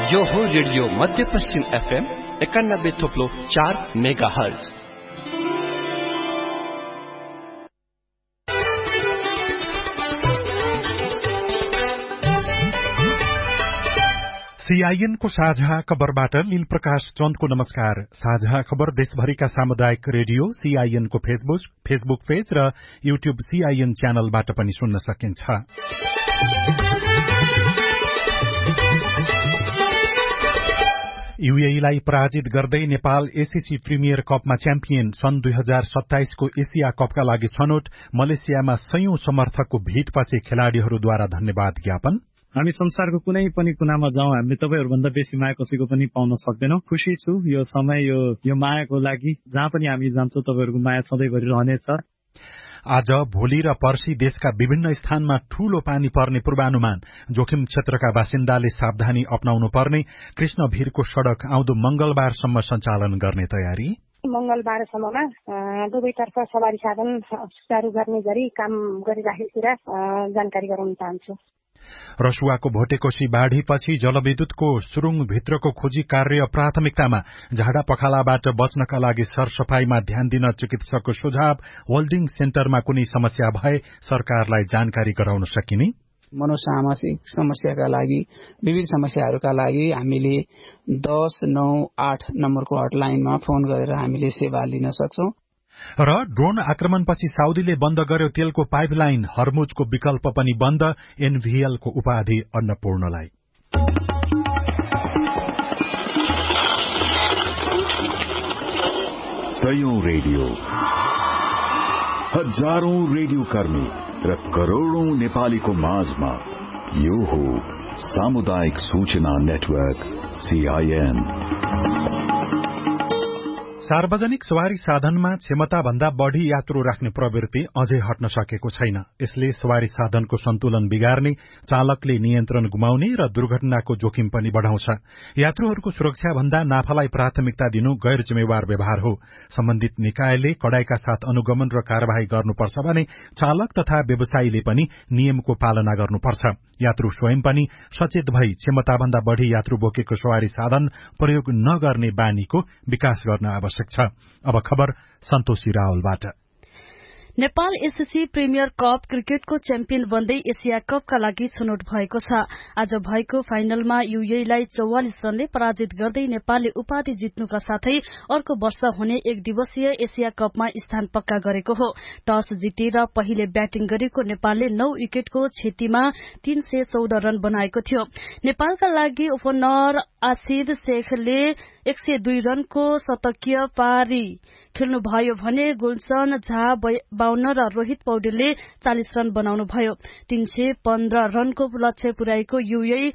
यो हो रेडियो मध्यपश्चिम FM 91.4 megahertz. CIN को साझा खबरबाट लील प्रकाश चन्दको नमस्कार। साझा खबर देशभरिका सामुदायिक रेडियो सीआईएन को फेसबुक पेज र यूट्यूब सीआईएन च्यानलबाट पनि सुन्न सकिन्छ। यूएईलाई पराजित गर्दै नेपाल एसीसी प्रिमियर कपमा च्याम्पियन। सन् 2027 को एशिया कपका लागि छनौट। मलेसियामा सयौं समर्थकको भीड़पछि खेलाड़ीहरूद्वारा धन्यवाद ज्ञापन। हामी संसारको कुनै पनि कुनामा जाउँ, हामीले तपाईहरुभन्दा बेसी माया कसैको पनि पाउन सक्दैनौं। खुशी छु यो समय यो मायाको लागि। जहाँ पनि हामी जान्छौं तपाईहरुको माया सधैँभरि रहनेछ। आज भोलि र पर्सि देशका विभिन्न स्थानमा ठूलो पानी पर्ने पूर्वानुमान। जोखिम क्षेत्रका बासिन्दाले सावधानी अपनाउनु पर्ने। कृष्णभिरको सड़क आउँदो मंगलबारसम्म सञ्चालन गर्ने तयारी। मंगलबारसम्ममा दुवैतर्फ सवारी साधन सुचारू गर्ने गरी काम गरिराखेको कुरा जानकारी गराउन चाहन्छु। रसुवाको भोटेकोशी बाढ़ीपछि जलविद्युतको सुरुङ भित्रको खोजी कार्य प्राथमिकतामा। झाडा पखालाबाट बच्नका लागि सरसफाईमा ध्यान दिन चिकित्सकको सुझाव। वेल्डिङ सेन्टरमा कुनै समस्या भए सरकारलाई जानकारी गराउन सकिने। मनोसामाजिक समस्याका लागि, विविध समस्याहरूका लागि हामीले 1098 नम्बरको हटलाइनमा फोन गरेर हामीले सेवा लिन सक्छौं। र ड्रोन आक्रमणपछि साउदीले बन्द गर्यो तेलको पाइपलाइन। हर्मुजको विकल्प पनि बन्द। एनभीएलको उपाधि अन्नपूर्णलाई। सयौं रेडियो, हजारौं रेडियो कर्मी र करोड़ौं नेपालीको माझमा यो हो सामुदायिक सूचना नेटवर्क सीआईएन। सार्वजनिक सवारी साधनमा क्षमता भन्दा बढ़ी यात्रु राख्ने प्रवृत्ति अझै हट्न सकेको छैन। यसले सवारी साधनको सन्तुलन बिगार्ने, चालकले नियन्त्रण गुमाउने र दुर्घटनाको जोखिम पनि बढ़ाउँछ। यात्रुहरूको सुरक्षा भन्दा नाफालाई प्राथमिकता दिनु गैर जिम्मेवार व्यवहार हो। सम्बन्धित निकायले कडाइका साथ अनुगमन र कार्यवाही गर्नुपर्छ भने चालक तथा व्यवसायीले पनि नियमको पालना गर्नुपर्छ। यात्रु स्वयं पनि सचेत भई क्षमता भन्दा बढ़ी यात्रु बोकेको सवारी साधन प्रयोग नगर्ने बानीको विकास गर्न आवश्यक छ। अब खबर सन्तोषी रावलबाट। नेपाल एसएससी प्रिमियर कप क्रिकेटको च्याम्पियन बन्दै एशिया कपका लागि छनौट भएको छ। आज भएको फाइनलमा यूएईलाई 44 रनले पराजित गर्दै नेपालले उपाधि जित्नुका साथै अर्को वर्ष हुने एक दिवसीय एशिया कपमा स्थान पक्का गरेको हो। टस जितेर पहिले ब्याटिङ गरेको नेपालले 9 विकेटको क्षतिमा 314 रन बनाएको थियो। नेपालका लागि ओपनर आसिफ शेखले 102 रनको शतकीय पारी खेल्नुभयो भने गुलशन झा 52 र रोहित पौडेलले 40 रन बनाउनुभयो। 315 रनको लक्ष्य पुर्याएको यूएई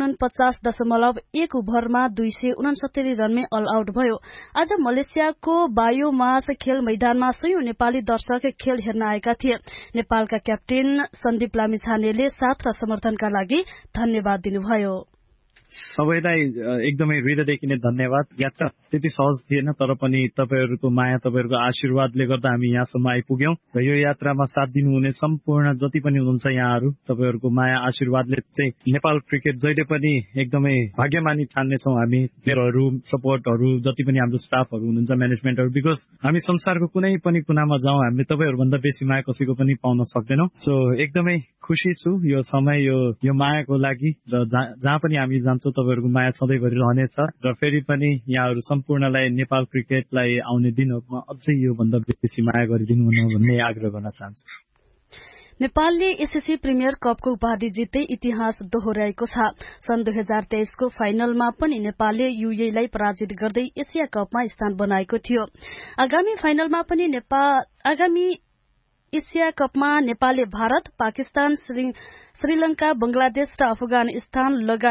49.1 ओभरमा 269 रनमै अल आउट भयो। आज मलेसियाको बायोमास खेल मैदानमा सयौं नेपाली दर्शक खेल हेर्न आएका थिए। नेपालका क्याप्टेन सन्दीप लामिछानेले साथ र समर्थनका लागि धन्यवाद दिनुभयो। सबैलाई एकदमै हृदयदेखि नै धन्यवाद। यात्रा त्यति सहज थिएन, तर पनि तपाईहरुको माया, तपाईहरुको आशीर्वादले गर्दा हामी यहाँसम्म आइपुग्यौं र यो यात्रामा साथ दिनुहुने सम्पूर्ण जति पनि हुनुहुन्छ यहाँहरु, तपाईहरुको माया आशीर्वादले चाहिँ नेपाल क्रिकेट जहिले पनि एकदमै भाग्यमानी ठान्नेछौं हामी। प्लेयरहरु, सपोर्टहरु, जति पनि हाम्रो स्टाफहरु हुनुहुन्छ, म्यानेजमेन्टहरु, बिकज हामी संसारको कुनै पनि कुनामा जाउँ, हामीले तपाईहरुभन्दा बेसी माया कसैको पनि पाउन सक्दैनौं। सो एकदमै खुशी छु यो समय यो मायाको लागि र जहाँ पनि हामी जान्छौं तपाईहरुको माया सधैँभरि रहनेछ। र फेरि पनि यहाँहरु सम्पूर्णलाई नेपाल क्रिकेटलाई आउने दिनहरुमा अझै यो भन्दा बेसी माया गरिदिनु भन्ने आग्रह गर्न चाहन्छु। नेपालले एसएससी प्रिमियर कपको उपाधि जित्दै इतिहास दोहोर्याएको छ। सन् 2023 को फाइनलमा पनि नेपालले यूएईलाई पराजित गर्दै एशिया कपमा स्थान बनाएको थियो। आगामी फाइनलमा पनि आगामी एशिया कपमा नेपालले भारत, पाकिस्तान, श्रीलंका, बंगलादेश र अफगानिस्तान लगायत